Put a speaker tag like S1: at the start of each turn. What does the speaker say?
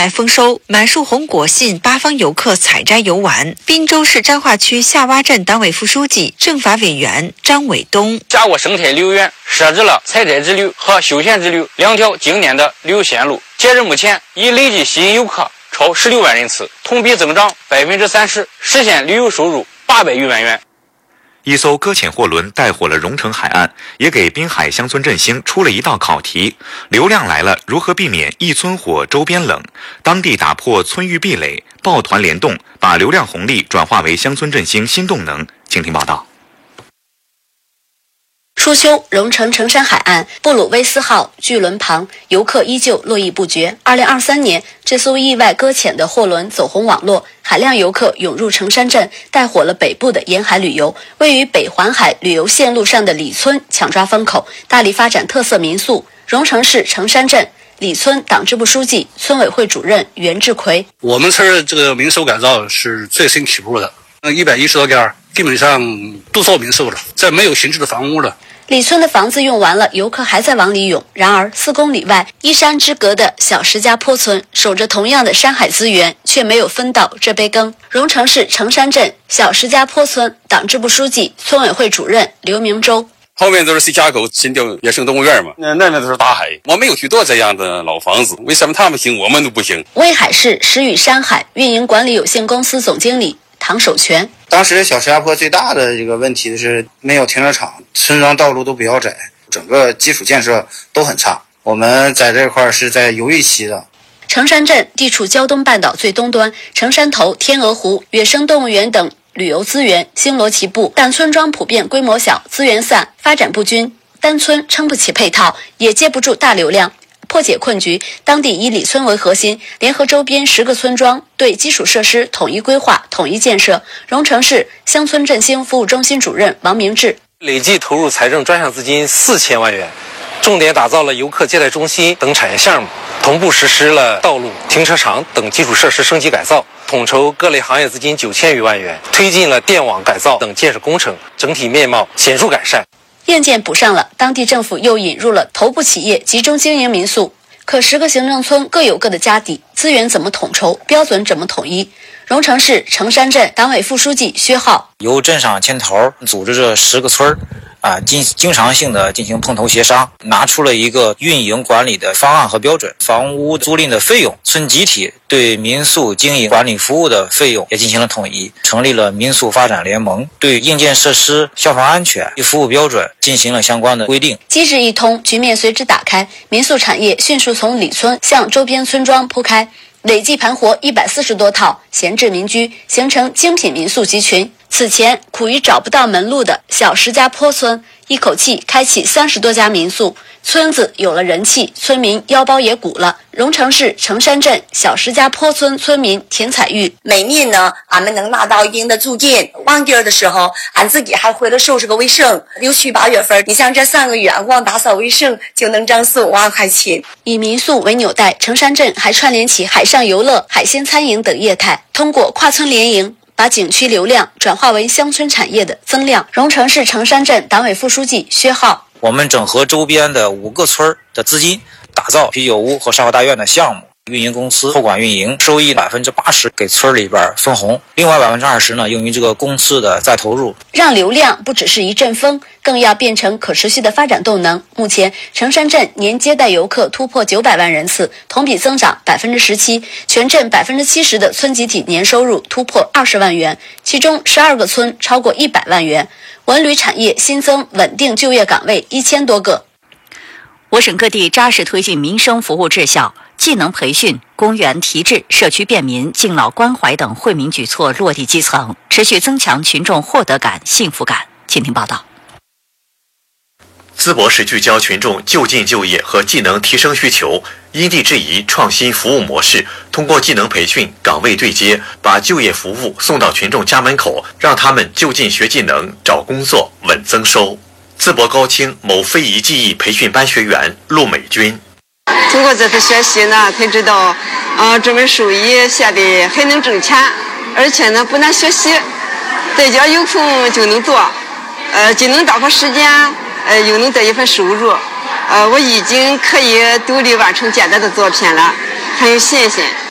S1: 来丰收，满树红果吸引八方游客采摘游玩。滨州市彰化区下洼镇党委副书记、政法委员张伟东：
S2: 嘉果生态旅游园设置了采摘之旅和休闲之旅2条经典的旅游线路，截至目前已累计吸引游客超16万人次，同比增长30%，实现旅游收入800余万元。
S3: 一艘搁浅货轮带火了荣成海岸，也给滨海乡村振兴出了一道考题。流量来了，如何避免一村火周边冷？当地打破村域壁垒，抱团联动，把流量红利转化为乡村振兴新动能。请听报道。
S4: 初秋，荣成城山海岸布鲁威斯号巨轮旁，游客依旧络绎不绝。2023年，这艘意外搁浅的货轮走红网络，海量游客涌入城山镇，带火了北部的沿海旅游。位于北环海旅游线路上的李村抢抓风口，大力发展特色民宿。荣成市城山镇李村党支部书记、村委会主任袁志奎：
S5: 我们村这个民宿改造是最新起步的，110多家基本上都做民宿了，这没有闲置的房屋了。
S4: 李村的房子用完了，游客还在往里涌。然而4公里外，依山之隔的小石家坡村守着同样的山海资源，却没有分到这杯羹。荣成市城山镇小石家坡村党支部书记、村委会主任刘明洲：
S6: 后面都是西家口新雕野生动物园嘛，那边都是大海。我们有许多这样的老房子，为什么他们行，我们都不行？
S4: 威海市石宇山海运营管理有限公司总经理唐守全：
S7: 当时小石家坡最大的这个问题是没有停车场，村庄道路都比较窄，整个基础建设都很差。我们在这块是在犹豫期的。
S4: 城山镇地处胶东半岛最东端，城山头、天鹅湖、野生动物园等旅游资源星罗棋布，但村庄普遍规模小，资源散，发展不均，单村撑不起配套，也接不住大流量。破解困局，当地以李村为核心，联合周边10个村庄，对基础设施统一规划、统一建设。荣成市乡村振兴服务中心主任王明志：
S8: 累计投入财政专项资金4000万元，重点打造了游客接待中心等产业项目，同步实施了道路、停车场等基础设施升级改造，统筹各类行业资金9000余万元，推进了电网改造等建设工程，整体面貌显著改善。
S4: 硬件补上了，当地政府又引入了头部企业集中经营民宿。可10个行政村各有各的家底，资源怎么统筹，标准怎么统一？荣成市城山镇党委副书记薛浩：
S9: 由镇上牵头组织这10个村经常性的进行碰头协商，拿出了一个运营管理的方案和标准。房屋租赁的费用，村集体对民宿经营管理服务的费用也进行了统一，成立了民宿发展联盟，对硬件设施、消防安全、服务标准进行了相关的规定。
S4: 机制一通，局面随之打开，民宿产业迅速从李村向周边村庄铺开，累计盘活140多套闲置民居，形成精品民宿集群。此前苦于找不到门路的小石家坡村，一口气开启30多家民宿，村子有了人气，村民腰包也鼓了。荣成市城山镇小石家坡村村民田彩玉：
S10: 每年呢，俺们能拿到一定的租金，旺季的时候，俺自己还会了收拾个卫生。6、7、8月份，你像这3个月，光打扫卫生就能挣4、5万块钱。
S4: 以民宿为纽带，城山镇还串联起海上游乐、海鲜餐饮等业态，通过跨村联营，把景区流量转化为乡村产业的增量。荣成市城山镇党委副书记薛浩：
S9: 我们整合周边的5个村的资金，打造啤酒屋和沙发大院的项目，运营公司后管运营，收益80%给村里边分红，另外20%呢用于这个公司的再投入，
S4: 让流量不只是一阵风，更要变成可持续的发展动能。目前城山镇年接待游客突破900万人次，同比增长17%，全镇70%的村集体年收入突破20万元，其中12个村超过100万元。文旅产业新增稳定就业岗位1000多个。
S11: 我省各地扎实推进民生服务治校，技能培训、公园提质、社区便民、敬老关怀等惠民举措落地基层，持续增强群众获得感、幸福感。请听报道。
S3: 淄博市聚焦群众就近就业和技能提升需求，因地制宜创新服务模式，通过技能培训、岗位对接，把就业服务送到群众家门口，让他们就近学技能、找工作、稳增收。淄博高青某非遗技艺培训班学员陆美军：
S12: 通过这次学习呢，可以知道，这门手艺现在还能挣钱，而且呢不难学习，在家有空就能做，既能打发时间，又能得一份收入。我已经可以独立完成简单的作品了，很有信心。